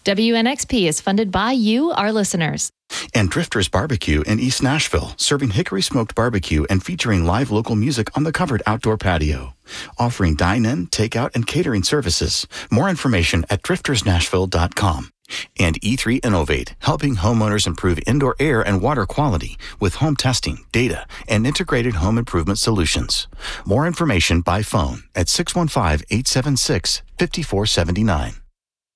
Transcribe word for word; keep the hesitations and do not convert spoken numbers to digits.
W N X P is funded by you, our listeners. And Drifters Barbecue in East Nashville, serving hickory smoked barbecue and featuring live local music on the covered outdoor patio. Offering dine-in, takeout, and catering services. More information at drifters nashville dot com. And E three Innovate, helping homeowners improve indoor air and water quality with home testing, data, and integrated home improvement solutions. More information by phone at six one five, eight seven six, five four seven nine.